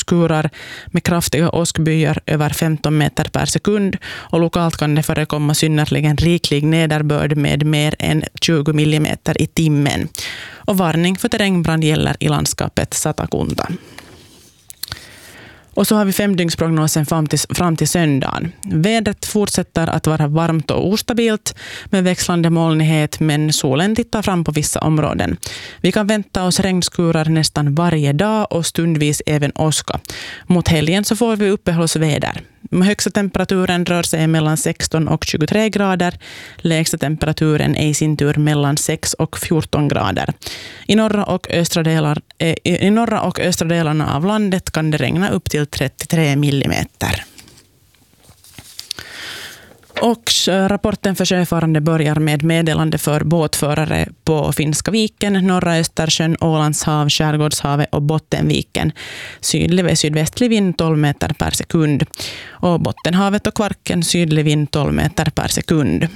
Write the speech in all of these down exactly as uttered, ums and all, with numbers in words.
regnskurar med kraftiga åskbyar över femton meter per sekund och lokalt kan det förekomma synnerligen riklig nederbörd med mer än tjugo millimeter i timmen. Och varning för terrängbrand gäller i landskapet Satakunta. Och så har vi femdygnsprognosen fram till, fram till söndagen. Vädret fortsätter att vara varmt och ostabilt med växlande molnighet, men solen tittar fram på vissa områden. Vi kan vänta oss regnskurar nästan varje dag och stundvis även åska. Mot helgen så får vi uppehållsväder. Högsta temperaturen rör sig mellan sexton och tjugotre grader. Lägsta temperaturen är i sin tur mellan sex och fjorton grader. I norra och östra delar, eh, i norra och östra delarna av landet kan det regna upp till trettiotre millimeter. Och rapporten för sjöfarande börjar med meddelande för båtförare på Finska viken, norra Östersjön, Ålandshav, Skärgårdshavet och Bottenviken. Sydlig och sydvästlig vind tolv meter per sekund. Och Bottenhavet och Kvarken sydlig vind tolv meter per sekund.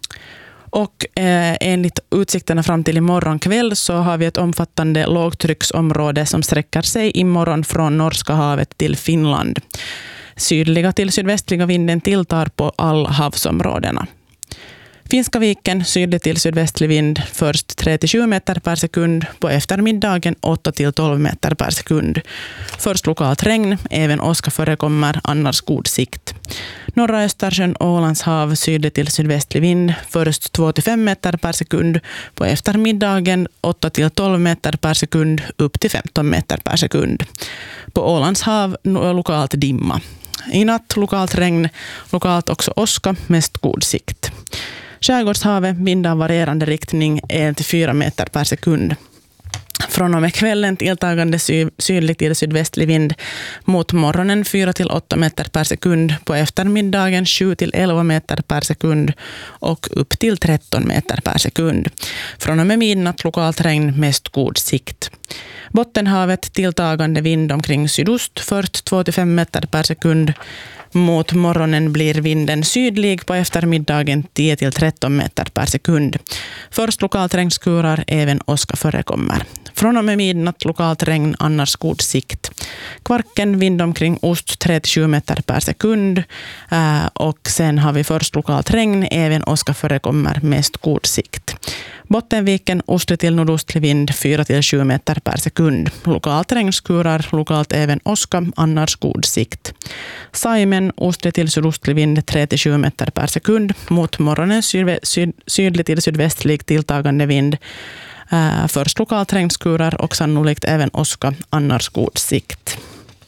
Och eh, enligt utsikterna fram till imorgon kväll så har vi ett omfattande lågtrycksområde som sträcker sig imorgon från Norska havet till Finland. Sydliga till sydvästliga vinden tilltar på alla havsområdena. Finska viken, sydlig till sydvästlig vind, först tre till sju meter per sekund, på eftermiddagen åtta till tolv meter per sekund. Först lokalt regn, även åska förekommer, annars god sikt. Norra Östersjön, Ålandshav, sydlig till sydvästlig vind, först två till fem meter per sekund, på eftermiddagen åtta till tolv meter per sekund, upp till femton meter per sekund. På Ålandshav lokalt dimma. I natt lokalt regn, lokalt också åska, mest god sikt. Skärgårdshavet, vind av varierande riktning, en till fyra meter per sekund. Från och med kvällen tilltagande sy- sydlig till sydvästlig vind, mot morgonen fyra till åtta meter per sekund, på eftermiddagen sju till elva meter per sekund och upp till tretton meter per sekund. Från och med midnatt lokalt regn, mest god sikt. Bottenhavet tilltagande vind omkring sydost, först två till fem meter per sekund. Mot morgonen blir vinden sydlig, på eftermiddagen tio till tretton meter per sekund. Först lokalt regnskurar, även åska förekommer. Från och med midnatt lokalt regn, annars god sikt. Kvarken vind omkring ost tre till sju meter per sekund. Äh, och sen har vi först lokalt regn, även åska förekommer, mest god sikt. Bottenviken, ostlig till nordostlig vind fyra till sju meter per sekund. Lokalt regnskurar, lokalt även åska, annars god sikt. Saimen, ostlig till sydostlig vind tre till sju meter per sekund. Mot morgonen syd, syd, sydlig till sydvästlig tilltagande vind. Uh, först lokalt regnskurar och sannolikt även åska, annars god sikt.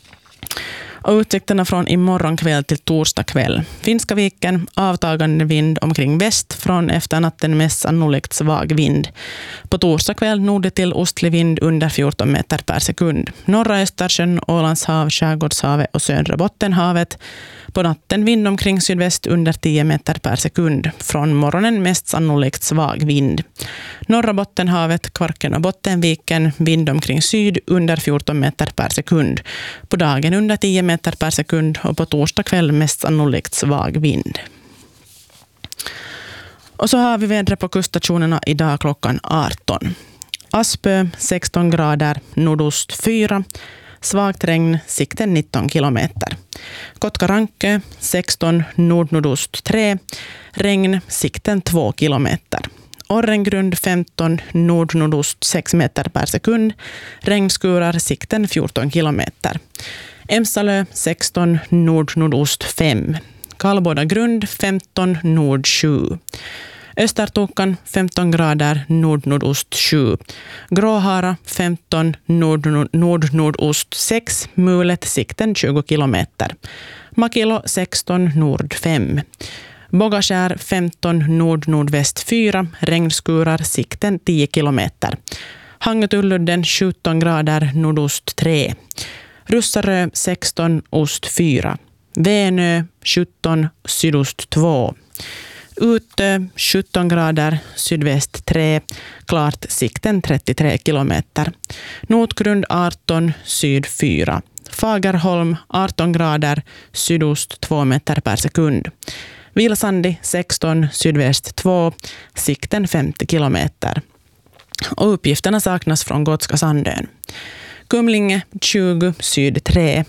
Och utsikterna från imorgon kväll till torsdag kväll. Finska viken, avtagande vind omkring väst, från efter natten mest sannolikt svag vind. På torsdag kväll nord till ostlig vind under fjorton meter per sekund. Norra Östersjön, Ålandshav, Skärgårdshavet och södra Bottenhavet. På natten vind omkring sydväst under tio meter per sekund. Från morgonen mest sannolikt svag vind. Norra Bottenhavet, Kvarken och Bottenviken, vind omkring syd under fjorton meter per sekund. På dagen under tio meter per sekund och på torsdag kväll mest sannolikt svag vind. Och så har vi vädret på kuststationerna idag klockan arton. Aspö sexton grader, nordost fyra. Svagt regn, sikten nitton kilometer. Kotkarankö sexton, nordnordost tre. Regn, sikten två kilometer. Orrengrund femton, nordnordost sex meter per sekund. Regnskurar, sikten fjorton kilometer. Emsalö sexton, nordnordost fem. Kallbåda grund femton, nord sju. Östertokan femton grader, nord-nordost sju. Gråhara femton, nord-nordost sex. Mulet, sikten tjugo kilometer. Makilo sexton, nord fem. Bogaskär femton, nord-nordväst fyra. Regnskurar, sikten tio kilometer. Hangetulludden sjutton grader, nordost tre. Russarö sexton, ost fyra. Vänö sjutton, sydost två. Utö sjutton grader, sydväst tre, klart sikten trettiotre kilometer. Notgrund arton, syd fyra. Fagerholm arton grader, sydost två meter per sekund. Vilsandi sexton, sydväst två, sikten femtio kilometer. Och uppgifterna saknas från Gotska Sandön. Kumlinge tjugo, syd tre,